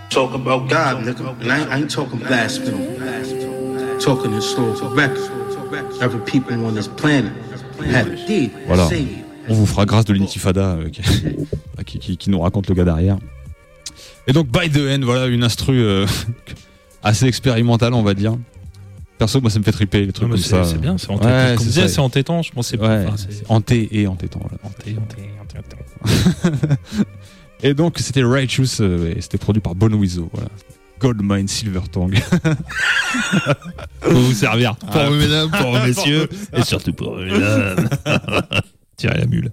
Talk about God, nigga. And I ain't talking blasphemy. Talking historical records. Every people on this planet had a deed. Voilà. On vous fera grâce de l'intifada qui nous raconte le gars derrière. Et donc By the End, voilà une instru assez expérimentale, on va dire. Perso, moi ça me fait triper les trucs comme ça. C'est bien, c'est entêtant. Ouais, comme c'est c'est entêtant, je pensais pas. Ouais, c'est entêtant. Voilà. Et donc c'était Righteous et c'était produit par Bon Wizo, voilà. Goldmine Silver Tongue. Pour vous servir. Pour vous mesdames, pour vous messieurs, et surtout pour vous mesdames. Tirez la mule.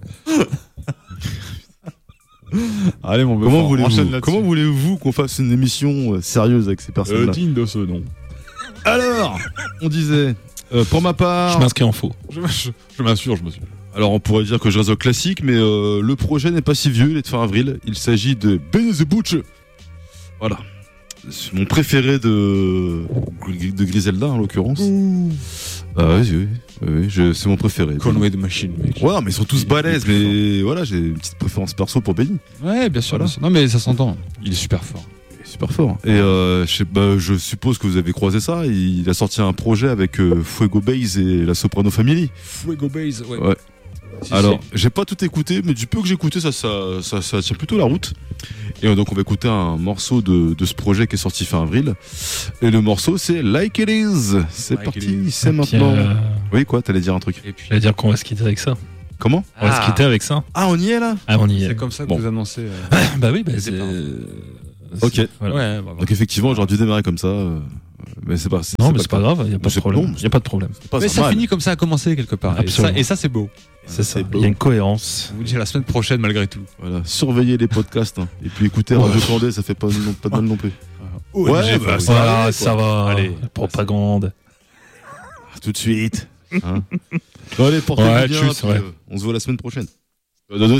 Allez mon beau. Comment voulez-vous qu'on fasse une émission sérieuse avec ces personnes-là digne de ce nom. Alors, on disait, pour ma part... Je m'inscris en faux. Je m'assure. Alors on pourrait dire que je reste au classique, mais le projet n'est pas si vieux, il est de fin avril. Il s'agit de Benny the Butcher. Voilà. C'est mon préféré de Griselda en l'occurrence. Oui, c'est mon préféré. Conway the Machine, mec. Ouais, mais ils sont tous balèzes, mais voilà, j'ai une petite préférence perso pour Benny. Ouais, bien sûr. Voilà. Non, mais ça s'entend. Il est super fort. Super fort. Et je suppose que vous avez croisé ça. Il a sorti un projet avec Fuego Bass et la Soprano Family. Fuego Bass, ouais. Alors, j'ai pas tout écouté, mais du peu que j'ai écouté, ça tient plutôt la route. Et donc, on va écouter un morceau de ce projet qui est sorti fin avril. Et le morceau, c'est Like It Is. C'est Like parti, c'est maintenant. Oui, quoi, t'allais dire un truc. Et puis, J'allais dire qu'on va se quitter avec ça. Comment ? On va se quitter avec ça. Ah, on y est là ? Ah, on y est. c'est comme ça que Bon. vous annoncez. Bah oui, c'est. Ok. Voilà. Ouais, bah, Donc, effectivement, j'aurais dû démarrer comme ça. Mais c'est pas. Non, mais c'est pas grave, il n'y a pas de C'est problème. bon, Il n'y a pas de problème. mais ça finit comme ça a commencé quelque part. Absolument. Et ça c'est beau. C'est ça. beau. Il y a une cohérence. Je vous dis à la semaine prochaine malgré tout. Voilà, surveillez les podcasts. Hein. Et puis écoutez Radio Candé, ça fait pas de mal non plus. Ouais, bah, ça Voilà, va, ça va. Allez. Propagande. Tout de suite. Hein. Bon, allez, portez-vous bien. tchuss, puis, ouais. on se voit la semaine prochaine.